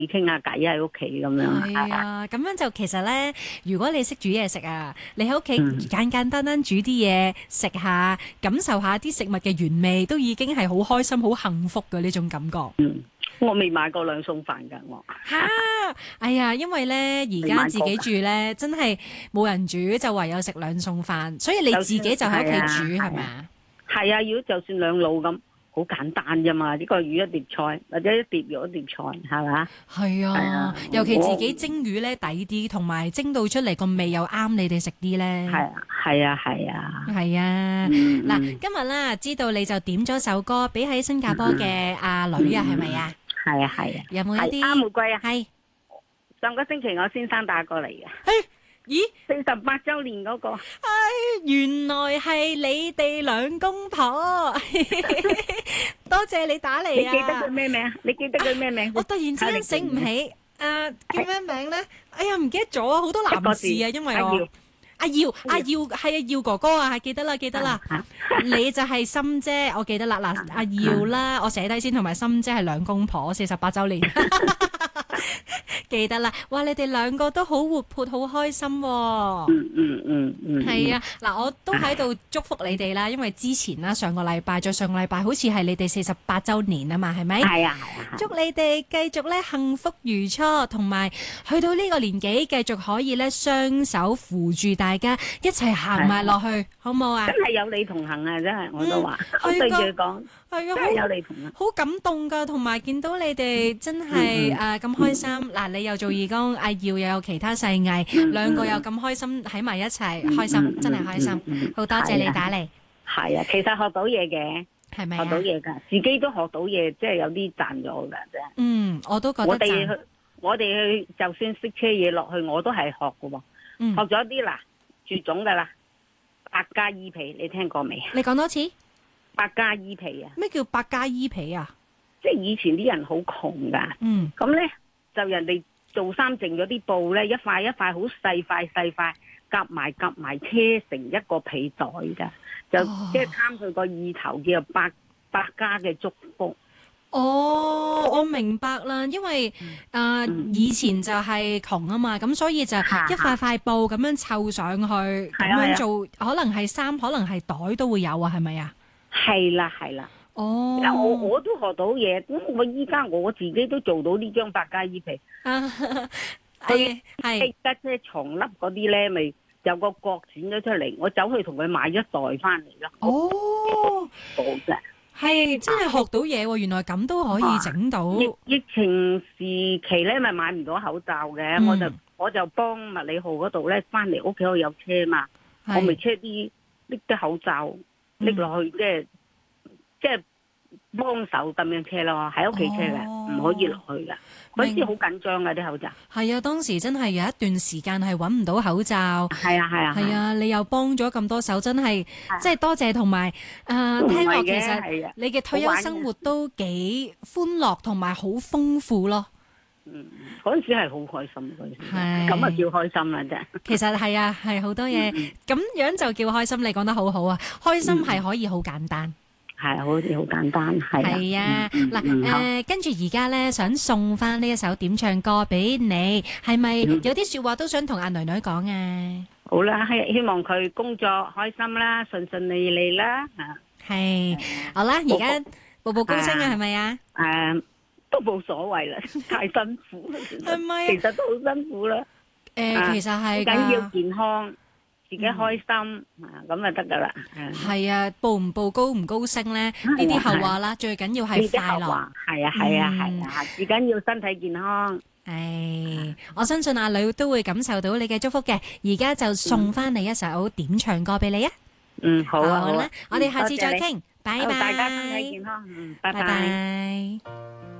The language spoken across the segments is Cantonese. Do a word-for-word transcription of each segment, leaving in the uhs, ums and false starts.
傾下偈喺屋企咁樣。 係啊，咁樣就其實咧，如果你識煮嘢食啊，你喺屋企嗯簡簡單單煮啲嘢食下，感受下啲食物嘅原味，都已經係好開心、好幸福嘅呢種感覺。 嗯，我未買過兩餸飯㗎我。 吓，哎呀，因為咧而家自己住咧，真係冇人煮，就唯有食兩餸飯，所以你自己就喺屋企煮係咪啊？ 係啊，如果就算兩路咁，好簡單啫嘛。呢個魚一碟菜，或者一碟肉一碟菜，係咪？ 係啊， 啊尤其自己蒸魚咧抵啲，同埋蒸到出嚟個味又啱你哋食啲咧。 係啊，係啊，係啊。 係啊， 嗯嗱、 嗯今日啦，知道你就點咗首歌俾喺新加坡嘅阿女啊，係咪啊？ 係啊，係啊。 有冇一啲？ 係啱玫瑰啊！ 係， 上個星期我先生打過嚟嘅， 咦？ 四十八週年嗰個。 唉，原來係你哋兩公婆，多謝你打嚟你記得啊！ 佢咩名啊？你記得佢咩名？ 我突然之間醒唔起，誒叫咩名咧？哎呀，唔記得咗，好多男士啊，因為我阿耀阿耀阿耀係啊耀哥哥啊，係記得啦記得啦，你就係心姐，我記得啦嗱，阿耀啦，我寫低先，同埋心姐係兩公婆，四十八週年。記得啦，哇！你哋兩個都好活潑，好開心喎。 嗯嗯嗯嗯。 係啊，嗱，我都喺度祝福你哋啦，因為之前啦，上個禮拜再上個禮拜，好似係你哋四十八週年啊嘛，係咪？ 係啊係啊。 祝你哋繼續咧幸福如初，同埋去到呢個年紀，繼續可以咧雙手扶住大家一齊行埋落去，好唔好啊？ 真係有你同行啊！真係我都話， 嗯我對住係㗎佢講， 係啊， 真係有你同行。 好感動噶，同埋見到你哋真係誒咁開心。嗱，你又做義工，阿耀又有其他細藝，兩個又咁開心喺埋一齊，開心真係開心。好多謝你打嚟， 係啊，其實學到嘢嘅， 係咪學到啊？ 嘢㗎，自己都學到嘢，即係有啲賺咗㗎啫。 嗯，我都覺得讚。 我哋去，我哋去，就算識車嘢落去，我都係學㗎喎。 嗯學，咗啲嗱，絕種㗎啦，百家衣皮，你聽過未啊？ 你講多次， 百家衣皮啊， 咩叫百家衣皮啊？ 即係以前啲人好窮㗎， 嗯， 咁咧就人哋做衫剩咗啲布咧，一塊一塊好細塊細塊，夾埋夾埋車成一個被袋㗎，就、 哦即係貪佢個意頭叫做百百家嘅祝福。 哦，我明白啦，因為誒、呃嗯以前就係窮啊嘛，咁所以就一塊塊布咁樣湊上去，咁係啊樣做，可能係衫，可能係袋都會有啊，係咪啊？ 係啦係啦， 哦， 因為我我都學到嘢，咁我依家我自己都做到呢張百家衣皮。 啊， 佢係係得即係床笠嗰啲咧，咪有個角剪咗出嚟，我走去同佢買一袋翻嚟咯。 哦， 好嘅。 係真係學到嘢喎，原來咁都可以整到。 疫疫情時期咧，咪買唔到口罩嘅， 嗯我就我就幫麥理浩嗰度咧，翻嚟屋企我有車嘛， 係我咪車啲拎啲口罩拎落去，即係即係幫手咁樣車咯，喺屋企車嘅， 哦唔可以落去噶。嗰時好緊張噶啲口罩。 係啊，當時真係有一段時間係揾唔到口罩。 係啊係啊。 係啊，你又幫咗咁多手，真係即係多謝，同埋誒聽落其實你嘅退休生活都幾歡樂同埋好豐富咯。 嗯，嗰陣時係好開心嗰陣時， 係咁啊叫開心啦啫。 其實係啊，係好多嘢咁樣就叫開心。你講得好好啊，開心係可以好簡單。 係好似好簡單，係係啊，嗱誒，跟住而家咧想送翻呢一首點唱歌俾你，係咪有啲説話都想同阿女女講啊？ 好啦，希希望佢工作開心啦，順順利利啦，啊， 係，好啦，而家步步高升啊，係咪啊？ 誒，都冇所謂啦，太辛苦， 係咪啊？ 其實都好辛苦啦。 誒，其實係緊要㗎。 健康，自己開心啊，咁就得噶啦。 係啊，步唔步高唔高升咧？呢啲後話啦，最緊要係快樂。 係啊係啊係啊，最緊要身體健康。 誒，我相信阿女都會感受到你嘅祝福嘅。而家就送翻你一首點唱歌俾你啊！ 嗯，好啊好啦啊，， 我哋下次再傾，拜拜。 大家身體健康，嗯，拜拜拜。 拜。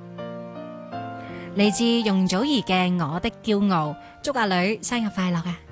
嚟自容祖兒嘅《我的驕傲》，祝阿女生日快樂啊！